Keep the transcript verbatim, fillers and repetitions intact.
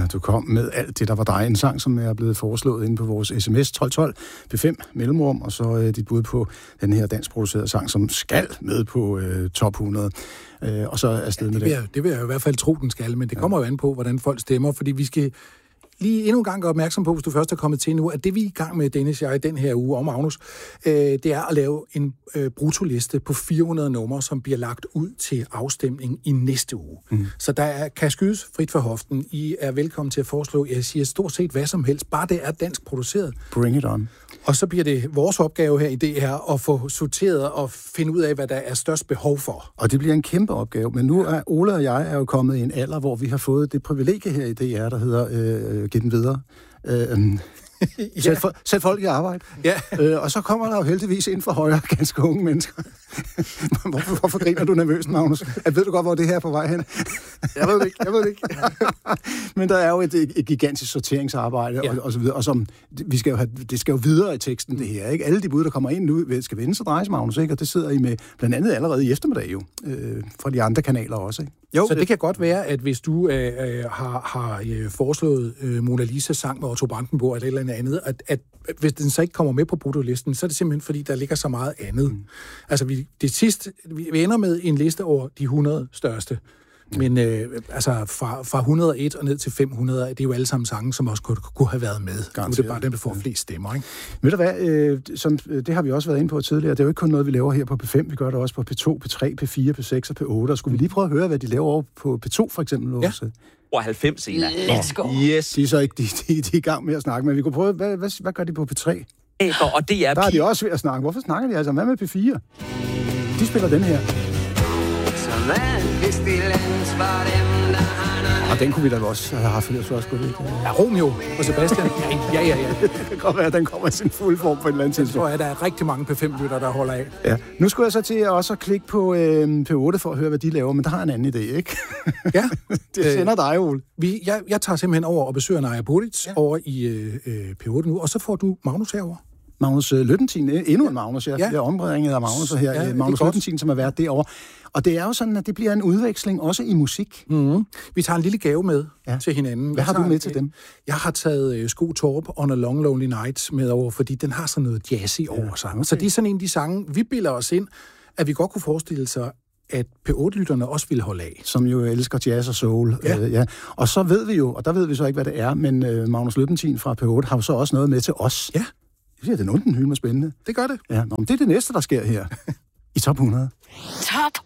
du kom med alt det, der var dig. En sang, som er blevet foreslået inde på vores sms tolv tolv P fem mellemrum, og så øh, dit bud på den her danskproducerede sang, som skal med på øh, top hundrede. Øh, og så afsted ja, med det. det. Vil, det vil jeg i hvert fald tro, den skal, men det kommer ja. jo an på, hvordan folk stemmer, fordi vi skal lige endnu en gang gøre opmærksom på, hvis du først er kommet til nu, at det vi er i gang med, Dennis og jeg, den her uge, og Magnus, øh, det er at lave en øh, brutoliste på fire hundrede numre, som bliver lagt ud til afstemning i næste uge. Mm. Så der er, kan skydes frit for hoften. I er velkommen til at foreslå, jeg siger stort set hvad som helst, bare det er dansk produceret. Bring it on. Og så bliver det vores opgave her i det her at få sorteret og finde ud af, hvad der er størst behov for. Og det bliver en kæmpe opgave, men nu er Ole og jeg er jo kommet i en alder, hvor vi har fået det privilegie her i D R, der hedder øh, Giv den videre. Øh, ja. sæt, for, sæt folk i arbejde. Ja. Øh, og så kommer der jo heldigvis ind for højre ganske unge mennesker. hvorfor, hvorfor griner du nervøst, Magnus? At ved du godt, hvor det her er på vej hen? Jeg ved det ikke, jeg ved det ikke. Men der er jo et, et gigantisk sorteringsarbejde, ja. og, og så videre, og som, vi skal jo have, det skal jo videre i teksten, det her, ikke? Alle de bud, der kommer ind nu, skal vende sig drejes, Magnus, ikke? Og det sidder I med blandt andet allerede i eftermiddag jo, øh, fra de andre kanaler også, ikke? Jo, så det kan godt være, at hvis du øh, øh, har, har øh, foreslået øh, Mona Lisas sang med Otto Brandenburg eller eller andet, at, at hvis den så ikke kommer med på brutolisten, så er det simpelthen fordi, der ligger så meget andet. Mm. Altså, vi, det sidste, vi ender med en liste over de hundrede største. Men øh, altså fra, fra et hundrede og en og ned til fem hundrede, det er jo alle sammen sange, som også kunne, kunne have været med. Nu er det bare dem, der får flest stemmer, ikke? Ved du hvad, øh, som, det har vi også været inde på tidligere, det er jo ikke kun noget, vi laver her på P fem, vi gør det også på P to, P tre, P fire, P seks og P otte, og skulle vi lige prøve at høre, hvad de laver over på P to for eksempel? Ja. Og halvfems senere. Let's go. Yes. De er så ikke de, de, de er i gang med at snakke, men vi kunne prøve, hvad, hvad, hvad gør de på P tre? Og det er Der er de også ved at snakke. Hvorfor snakker de altså? Hvad med P fire? De spiller den her. Og den kunne vi da også have haft, ellers også godt ikke. Ja, Romeo og Sebastian. Ja, ja, ja. Det kan godt være, at den kommer i sin fulde form på et eller andet tidspunkt. Jeg tror, at der er rigtig mange P fem-lytter, der holder af. Ja. Nu skulle jeg så til også at klikke på øh, P otte for at høre, hvad de laver, men der har jeg en anden idé, ikke? Ja. Det sender dig, Ole. Vi, jeg, jeg tager simpelthen over og besøger Naja Buric ja. over i øh, P otte nu, og så får du Magnus herover. Magnus Løttentin, endnu en Magnus, jeg ja. er ombringet af Magnus her, ja, Magnus Løttentin, som er været derovre. Og det er jo sådan, at det bliver en udveksling også i musik. Mm-hmm. Vi tager en lille gave med ja. til hinanden. Hvad har du med til dem? Jeg har taget uh, Sko Torp On a Long Lonely Night med over, fordi den har sådan noget jazzy ja. over sig. Okay. Så det er sådan en af de sange, vi bilder os ind, at vi godt kunne forestille sig, at P otte-lytterne også ville holde af. Som jo elsker jazz og soul. Ja. Øh, ja. Og så ved vi jo, og der ved vi så ikke, hvad det er, men øh, Magnus Løttentin fra P otte har jo så også noget med til os. Ja. Det er den ondt en hylde med spændende. Det gør det. Ja, nå, men det er det næste, der sker her i top hundrede. Top